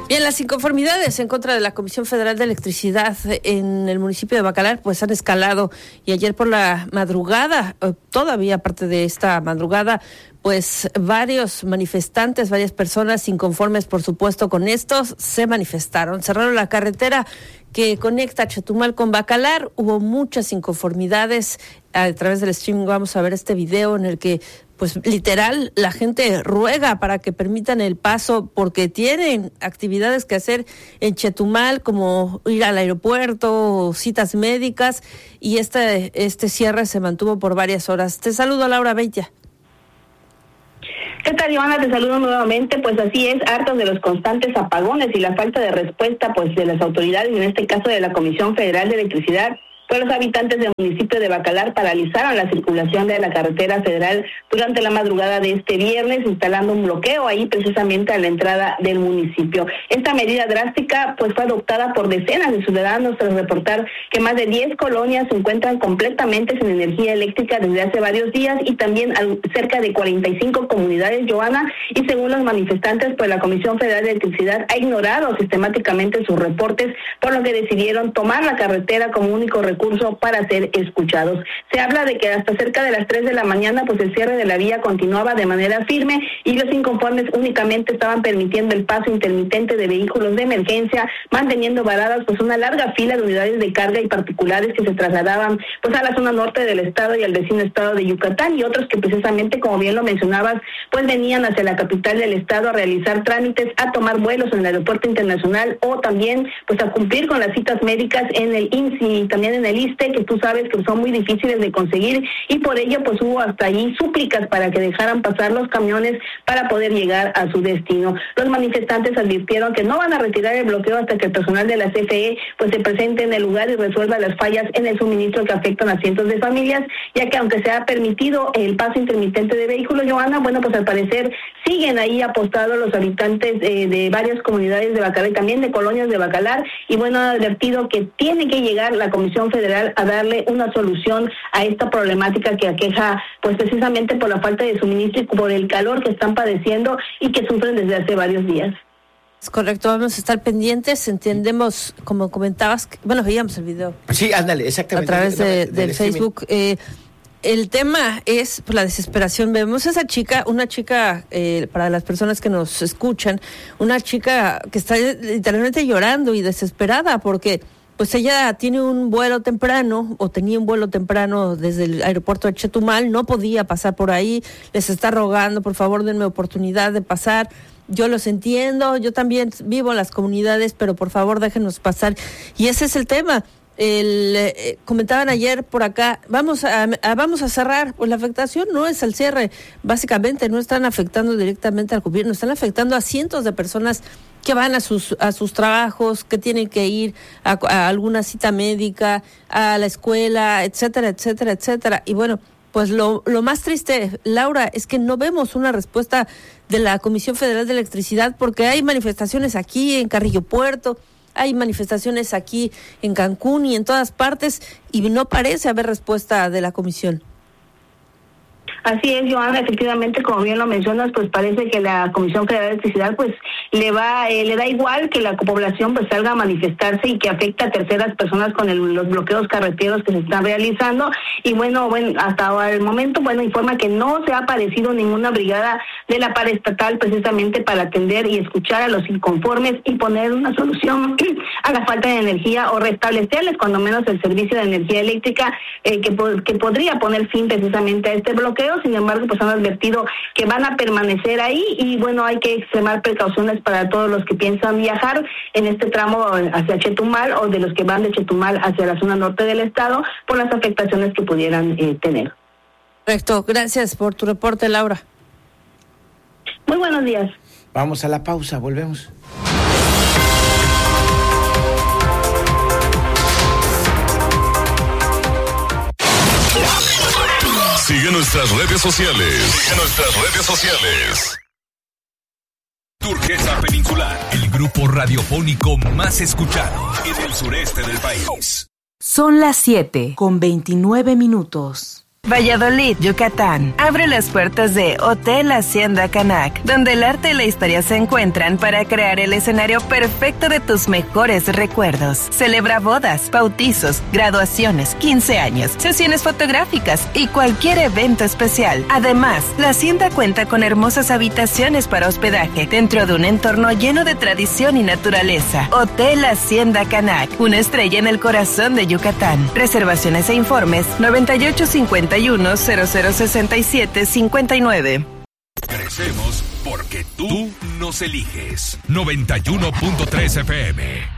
Bien, las inconformidades en contra de la Comisión Federal de Electricidad en el municipio de Bacalar pues han escalado, y ayer por la madrugada, todavía aparte de esta madrugada, pues varios manifestantes, varias personas inconformes por supuesto con estos, se manifestaron, cerraron la carretera que conecta Chetumal con Bacalar. Hubo muchas inconformidades. A través del streaming vamos a ver este video en el que pues literal la gente ruega para que permitan el paso porque tienen actividades que hacer en Chetumal, como ir al aeropuerto, citas médicas, y este cierre se mantuvo por varias horas. Te saludo, Laura Beitia. ¿Qué tal, Joana? Te saludo nuevamente. Pues así es, hartos de los constantes apagones y la falta de respuesta pues de las autoridades, en este caso de la Comisión Federal de Electricidad, pues los habitantes del municipio de Bacalar paralizaron la circulación de la carretera federal durante la madrugada de este viernes, instalando un bloqueo ahí precisamente a la entrada del municipio. Esta medida drástica pues fue adoptada por decenas de ciudadanos tras reportar que más de 10 colonias se encuentran completamente sin energía eléctrica desde hace varios días, y también cerca de 45 comunidades, Joana, y según los manifestantes, pues la Comisión Federal de Electricidad ha ignorado sistemáticamente sus reportes, por lo que decidieron tomar la carretera como único recurso para ser escuchados. Se habla de que hasta cerca de las 3 de la mañana pues el cierre de la vía continuaba de manera firme, y los inconformes únicamente estaban permitiendo el paso intermitente de vehículos de emergencia, manteniendo varadas pues una larga fila de unidades de carga y particulares que se trasladaban pues a la zona norte del estado y al vecino estado de Yucatán, y otros que precisamente, como bien lo mencionabas, pues venían hacia la capital del estado a realizar trámites, a tomar vuelos en el aeropuerto internacional, o también pues a cumplir con las citas médicas en el IMSS y también en el ISSSTE, que tú sabes que son muy difíciles de conseguir, y por ello pues hubo hasta allí súplicas para que dejaran pasar los camiones para poder llegar a su destino. Los manifestantes advirtieron que no van a retirar el bloqueo hasta que el personal de la CFE pues se presente en el lugar y resuelva las fallas en el suministro que afectan a cientos de familias, ya que aunque se ha permitido el paso intermitente de vehículos, Joana, bueno, pues al parecer siguen ahí apostados los habitantes de varias comunidades de Bacalar y también de colonias de Bacalar, y bueno, ha advertido que tiene que llegar la Comisión Federal a darle una solución a esta problemática que aqueja pues precisamente por la falta de suministro y por el calor que están padeciendo y que sufren desde hace varios días. Es correcto, vamos a estar pendientes. Entendemos, como comentabas, veíamos el video. Sí, ándale, exactamente. A través del Facebook. El tema es pues, la desesperación. Vemos a esa chica, una chica, para las personas que nos escuchan, una chica que está literalmente llorando y desesperada porque pues ella tiene un vuelo temprano, o tenía un vuelo temprano desde el aeropuerto de Chetumal, no podía pasar por ahí, les está rogando, por favor denme oportunidad de pasar. Yo los entiendo, yo también vivo en las comunidades, pero por favor déjenos pasar. Y ese es el tema. Comentaban ayer por acá, vamos a cerrar, pues la afectación no es al cierre, básicamente no están afectando directamente al gobierno, están afectando a cientos de personas que van a sus trabajos, que tienen que ir a alguna cita médica, a la escuela, etcétera, etcétera, etcétera. Y bueno, pues lo más triste, Laura, es que no vemos una respuesta de la Comisión Federal de Electricidad, porque hay manifestaciones aquí en Carrillo Puerto, hay manifestaciones aquí en Cancún y en todas partes, y no parece haber respuesta de la Comisión. Así es, Joana, efectivamente, como bien lo mencionas, pues parece que la Comisión Federal de Electricidad pues le da igual que la población pues salga a manifestarse y que afecta a terceras personas con los bloqueos carreteros que se están realizando. Y bueno, hasta el momento, informa que no se ha aparecido ninguna brigada de la paraestatal precisamente para atender y escuchar a los inconformes y poner una solución a la falta de energía, o restablecerles cuando menos el servicio de energía eléctrica que podría poner fin precisamente a este bloqueo. Sin embargo, pues han advertido que van a permanecer ahí, y bueno, hay que extremar precauciones para todos los que piensan viajar en este tramo hacia Chetumal, o de los que van de Chetumal hacia la zona norte del estado, por las afectaciones que pudieran tener. Correcto, gracias por tu reporte, Laura. Muy buenos días. Vamos a la pausa, volvemos. Sigue nuestras redes sociales. Turquesa Peninsular, el grupo radiofónico más escuchado en el sureste del país. Son las 7:29. Valladolid, Yucatán. Abre las puertas de Hotel Hacienda Canac, donde el arte y la historia se encuentran para crear el escenario perfecto de tus mejores recuerdos. Celebra bodas, bautizos, graduaciones, 15 años, sesiones fotográficas y cualquier evento especial. Además, la hacienda cuenta con hermosas habitaciones para hospedaje dentro de un entorno lleno de tradición y naturaleza. Hotel Hacienda Canac, una estrella en el corazón de Yucatán. Reservaciones e informes 9851-0067-59. Crecemos porque tú nos eliges. 91.3 FM.